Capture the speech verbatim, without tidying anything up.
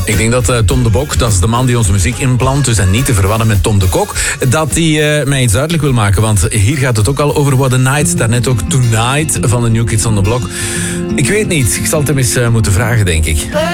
Ik denk dat uh, Tom de Bok, dat is de man die onze muziek inplant, dus en niet te verwarren met Tom de Kok, dat hij uh, mij iets duidelijk wil maken. Want hier gaat het ook al over What a Night, daarnet ook Tonight van de New Kids on the Block. Ik weet niet, ik zal het hem eens uh, moeten vragen, denk ik.